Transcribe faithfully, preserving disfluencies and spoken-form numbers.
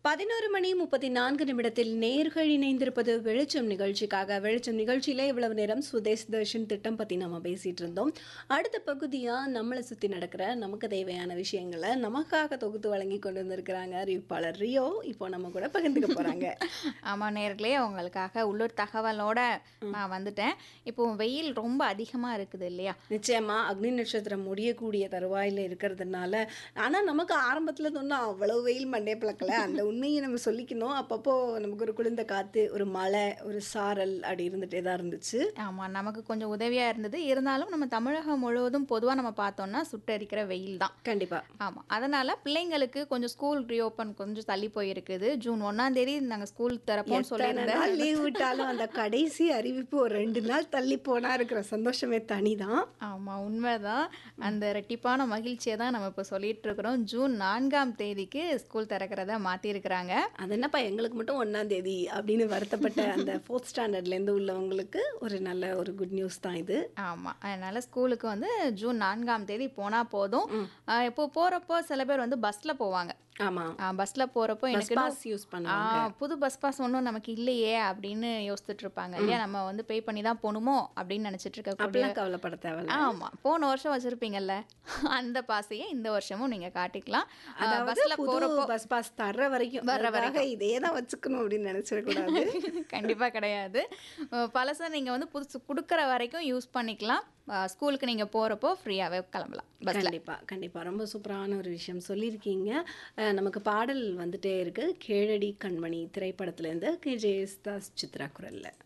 பதினொரு மணி முப்பத்தி நான்கு நிமிடத்தில் நேர்கள் இணைந்திருப்பது வெளிச்சம் நிகழ்ச்சிக்காக. வெளிச்சம் நிகழ்ச்சியில இவ்வளவு நேரம் சுதேஷ் தர்ஷன் திட்டம் பத்தி நம்ம பேசிட்டு இருந்தோம். அடுத்த பகுதியா நம்மளை சுத்தி நடக்கிற நமக்கு தேவையான விஷயங்களை நமக்காக தொகுத்து வழங்கி கொண்டு வந்திருக்கிறாங்க அறிவிப்பாளர் ரியோ. இப்போ நம்ம கூட பகிர்ந்துக்க போறாங்க. ஆமா நேர்களே, உங்களுக்காக உள்ளூர் தகவலோட நான் வந்துட்டேன். இப்போ வெயில் ரொம்ப அதிகமா இருக்குது இல்லையா? நிச்சயமா அக்னி நட்சத்திரம் முடியக்கூடிய தருவாயில இருக்கிறதுனால, ஆனா நமக்கு ஆரம்பத்துல தோணும் அவ்வளவு வெயில் மண்டே பழக்கல. அந்த உண்மையை நம்ம சொல்லிக்கணும். அப்பப்போ நமக்கு ஒரு குளிர்ந்த காத்து, ஒரு மழை, ஒரு சாரல் அப்படி இருந்துட்டே தான் இருந்துச்சு. ஆமா, நமக்கு கொஞ்சம் உதவியா இருந்தது. இருந்தாலும் நம்ம தமிழகம் முழுவதும் பொதுவா நம்ம பார்த்தோம்னா சுட்டரிக்கிற வெயில் தான். கண்டிப்பா. ஆமா, அதனால பிள்ளைங்களுக்கு கொஞ்சம் ஸ்கூல் ரீஓப்பன் கொஞ்சம் தள்ளி போயிருக்குது. ஜூன் ஒன்னாம் தேதி நாங்க ஸ்கூல் திறப்போம்னு சொல்லியிருந்தேன். லீவ் விட்டாலும் அந்த கடைசி அறிவிப்பு ஒரு ரெண்டு நாள் தள்ளி போனா இருக்கிற சந்தோஷமே தனிதான். ஆமா, உண்மைதான். அந்த ரெட்டிப்பான மகிழ்ச்சியை தான் நம்ம இப்போ சொல்லிட்டு இருக்கிறோம். ஜூன் நான்காம் தேதிக்கு ஸ்கூல் திறக்கிறத மாத்திருக்கிறாங்க. அது என்னப்பா எங்களுக்கு மட்டும் ஒன்னாம் தேதி அப்படின்னு வருத்தப்பட்ட அந்த ஃபோர்த் ஸ்டாண்டர்ட்ல இருந்து உள்ளவங்களுக்கு ஒரு நல்ல ஒரு குட் நியூஸ் தான் இது. ஆமா, அதனால ஸ்கூலுக்கு வந்து ஜூன் நான்காம் தேதி போனா போதும். இப்போ போறப்போ சில பேர் வந்து பஸ்ல போவாங்க. ஆமா, பஸ்ல போறப்போ எனக்கு பாஸ் யூஸ் பண்ணுவாங்க. புது பஸ் பாஸ் ஒன்றும் நமக்கு இல்லையே அப்படின்னு யோசிச்சுட்டு இருப்பாங்க இல்லையா? நம்ம வந்து பே பண்ணி தான் போகணுமோ அப்படின்னு நினைச்சிட்டு இருக்க. கவலைப்பட தேவையில்ல. ஆமா, போன வருஷம் வச்சிருப்பீங்கல்ல அந்த பாசையை இந்த வருஷமும் நீங்க காட்டிக்கலாம். பஸ்ல போறப்போ பஸ் பாஸ் தர்ற வரைக்கும் வர்ற வரைக்கும் இதே தான் வச்சுக்கணும் அப்படின்னு நினைச்சிடக்கூடாது. கண்டிப்பா கிடையாது. பழசை நீங்க வந்து புதுசு கொடுக்குற வரைக்கும் யூஸ் பண்ணிக்கலாம். ஸ்கூலுக்கு நீங்கள் போகிறப்போ ஃப்ரீயாகவே கிளம்பலாம். கண்டிப்பாக கண்டிப்பாக ரொம்ப சூப்பரான ஒரு விஷயம் சொல்லியிருக்கீங்க. நமக்கு பாடல் வந்துட்டே இருக்குது. கேழடி கண்மணி திரைப்படத்துலேருந்து K J S Das Chitra குரலில்.